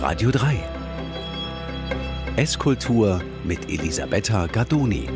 Radio 3. Esskultur mit Elisabetta Gardoni.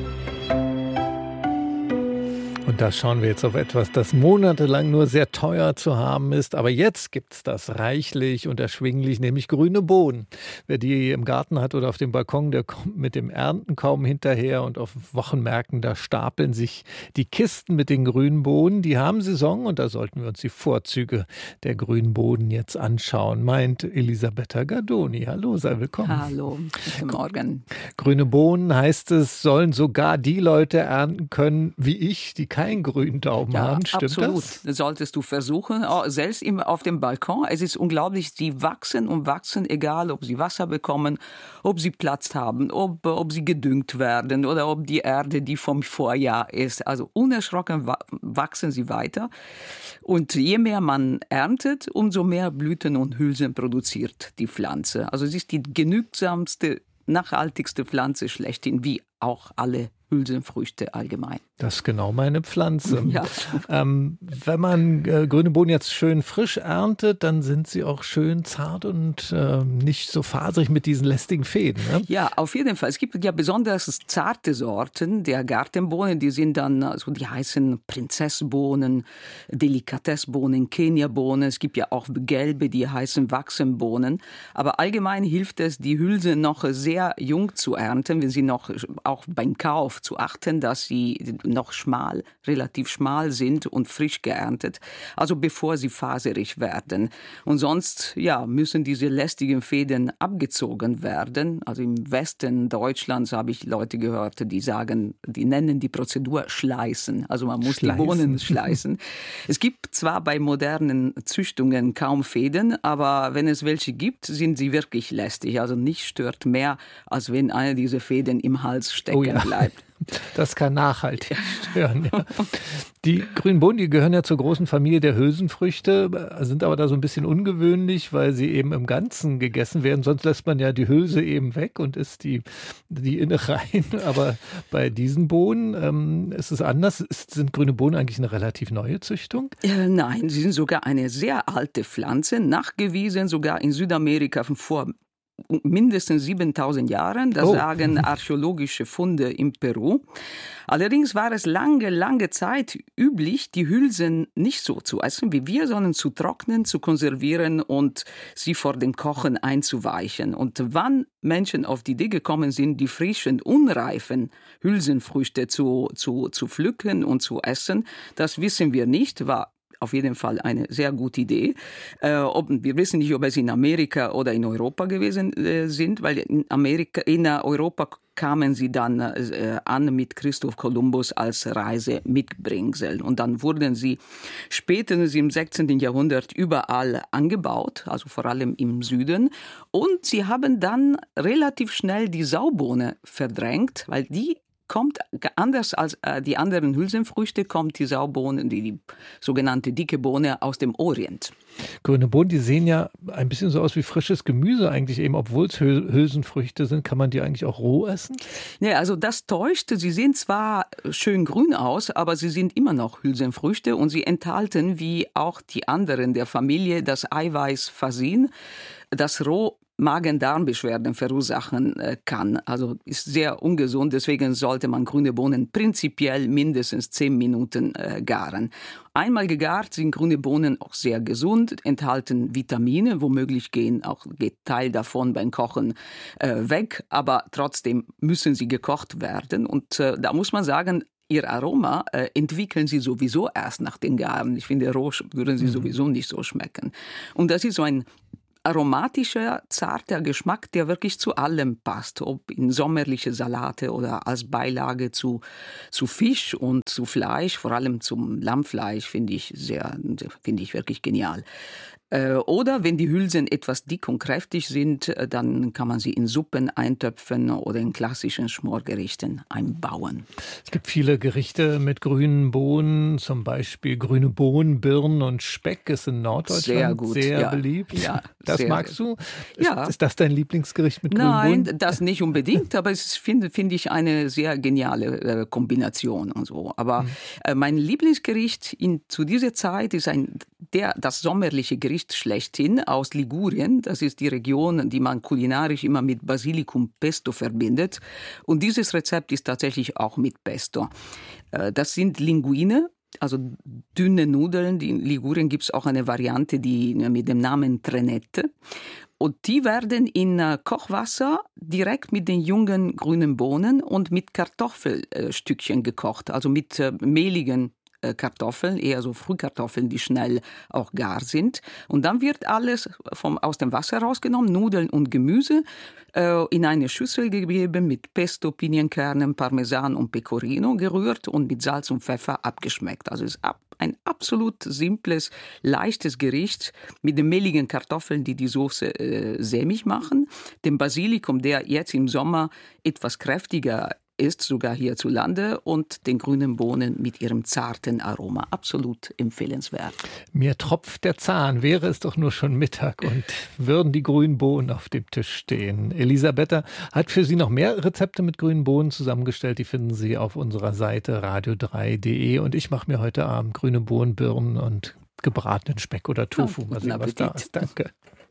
Und da schauen wir jetzt auf etwas, das monatelang nur sehr teuer zu haben ist. Aber jetzt gibt es das reichlich und erschwinglich, nämlich grüne Bohnen. Wer die im Garten hat oder auf dem Balkon, der kommt mit dem Ernten kaum hinterher. Und auf Wochenmärkten, da stapeln sich die Kisten mit den grünen Bohnen. Die haben Saison und da sollten wir uns die Vorzüge der grünen Bohnen jetzt anschauen, meint Elisabetta Gardoni. Hallo, sei willkommen. Hallo, guten Morgen. Grüne Bohnen, heißt es, sollen sogar die Leute ernten können wie ich, die keinen grünen Daumen haben. Stimmt absolut. Das Solltest du versuchen, selbst auf dem Balkon. Es ist unglaublich, die wachsen und wachsen, egal ob sie Wasser bekommen, ob sie Platz haben, ob sie gedüngt werden oder ob die Erde, die vom Vorjahr ist. Also unerschrocken wachsen sie weiter. Und je mehr man erntet, umso mehr Blüten und Hülsen produziert die Pflanze. Also es ist die genügsamste, nachhaltigste Pflanze schlechthin, wie auch alle Hülsenfrüchte allgemein. Das ist genau meine Pflanze. Ja. Wenn man grüne Bohnen jetzt schön frisch erntet, dann sind sie auch schön zart und nicht so faserig mit diesen lästigen Fäden. Ne? Ja, auf jeden Fall. Es gibt ja besonders zarte Sorten der Gartenbohnen. Die sind dann, die heißen Prinzessbohnen, Delikatessbohnen, Keniabohnen. Es gibt ja auch gelbe, die heißen Wachsenbohnen. Aber allgemein hilft es, die Hülsen noch sehr jung zu ernten, wenn sie noch auch beim Kauf zu achten, dass sie noch relativ schmal sind und frisch geerntet, also bevor sie faserig werden. Und sonst, müssen diese lästigen Fäden abgezogen werden. Also im Westen Deutschlands habe ich Leute gehört, die nennen die Prozedur Schleißen. Also man muss die Bohnen schleißen. Es gibt zwar bei modernen Züchtungen kaum Fäden, aber wenn es welche gibt, sind sie wirklich lästig. Also nichts stört mehr, als wenn eine dieser Fäden im Hals stecken bleibt. Das kann nachhaltig stören. Ja. Die grünen Bohnen, die gehören ja zur großen Familie der Hülsenfrüchte, sind aber da so ein bisschen ungewöhnlich, weil sie eben im Ganzen gegessen werden. Sonst lässt man ja die Hülse eben weg und isst die Innereien. Aber bei diesen Bohnen ist es anders. Sind grüne Bohnen eigentlich eine relativ neue Züchtung? Nein, sie sind sogar eine sehr alte Pflanze, nachgewiesen sogar in Südamerika vor mindestens 7000 Jahren, das sagen archäologische Funde in Peru. Allerdings war es lange Zeit üblich, die Hülsen nicht so zu essen wie wir, sondern zu trocknen, zu konservieren und sie vor dem Kochen einzuweichen. Und wann Menschen auf die Idee gekommen sind, die frischen, unreifen Hülsenfrüchte zu pflücken und zu essen, das wissen wir nicht, war auf jeden Fall eine sehr gute Idee. Wir wissen nicht, ob es in Amerika oder in Europa gewesen sind, weil in Europa kamen sie dann an mit Christoph Kolumbus als Reisemitbringsel. Und dann wurden sie spätestens im 16. Jahrhundert überall angebaut, also vor allem im Süden. Und sie haben dann relativ schnell die Saubohne verdrängt, weil die kommt anders als die anderen Hülsenfrüchte, kommt die Saubohne, die sogenannte dicke Bohne aus dem Orient. Grüne Bohnen, die sehen ja ein bisschen so aus wie frisches Gemüse eigentlich eben, obwohl es Hülsenfrüchte sind. Kann man die eigentlich auch roh essen? Nee, also das täuscht. Sie sehen zwar schön grün aus, aber sie sind immer noch Hülsenfrüchte und sie enthalten, wie auch die anderen der Familie, das Eiweiß Fasin, das roh Magen-Darm-Beschwerden verursachen kann. Also ist sehr ungesund, deswegen sollte man grüne Bohnen prinzipiell mindestens 10 Minuten garen. Einmal gegart sind grüne Bohnen auch sehr gesund, enthalten Vitamine, womöglich geht Teil davon beim Kochen weg, aber trotzdem müssen sie gekocht werden. Und da muss man sagen, ihr Aroma entwickeln sie sowieso erst nach den Garen. Ich finde, roh würden sie sowieso nicht so schmecken. Und das ist so ein aromatischer, zarter Geschmack, der wirklich zu allem passt, ob in sommerliche Salate oder als Beilage zu Fisch und zu Fleisch, vor allem zum Lammfleisch, finde ich wirklich genial. Oder wenn die Hülsen etwas dick und kräftig sind, dann kann man sie in Suppen eintöpfen oder in klassischen Schmorgerichten einbauen. Es gibt viele Gerichte mit grünen Bohnen, zum Beispiel grüne Bohnen, Birnen und Speck ist in Norddeutschland sehr beliebt. Ja, Das magst du? Ja. Ist das dein Lieblingsgericht mit grünen Bohnen? Nein, das nicht unbedingt, aber es finde ich eine sehr geniale Kombination und so. Aber mein Lieblingsgericht zu dieser Zeit ist das sommerliche Gericht schlechthin aus Ligurien. Das ist die Region, die man kulinarisch immer mit Basilikum Pesto verbindet. Und dieses Rezept ist tatsächlich auch mit Pesto. Das sind Linguine, also dünne Nudeln. In Ligurien gibt es auch eine Variante, die mit dem Namen Trenette. Und die werden in Kochwasser direkt mit den jungen grünen Bohnen und mit Kartoffelstückchen gekocht, also mit mehligen Kartoffeln, eher so Frühkartoffeln, die schnell auch gar sind. Und dann wird alles aus dem Wasser rausgenommen, Nudeln und Gemüse, in eine Schüssel gegeben, mit Pesto, Pinienkernen, Parmesan und Pecorino gerührt und mit Salz und Pfeffer abgeschmeckt. Also es ist ein absolut simples, leichtes Gericht mit den mehligen Kartoffeln, die Soße sämig machen, dem Basilikum, der jetzt im Sommer etwas kräftiger ist, sogar hierzulande, und den grünen Bohnen mit ihrem zarten Aroma. Absolut empfehlenswert. Mir tropft der Zahn, wäre es doch nur schon Mittag und würden die grünen Bohnen auf dem Tisch stehen. Elisabetta hat für Sie noch mehr Rezepte mit grünen Bohnen zusammengestellt. Die finden Sie auf unserer Seite radio3.de und ich mache mir heute Abend grüne Bohnen, Birnen und gebratenen Speck oder Tofu. Mal sehen, was da ist. Danke.